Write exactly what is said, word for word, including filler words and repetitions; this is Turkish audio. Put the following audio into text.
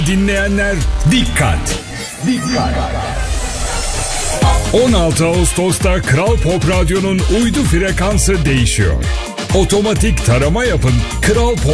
Dinleyenler dikkat! Dikkat! on altı Ağustos'ta Kral Pop Radyo'nun uydu frekansı değişiyor. Otomatik tarama yapın, Kral Pop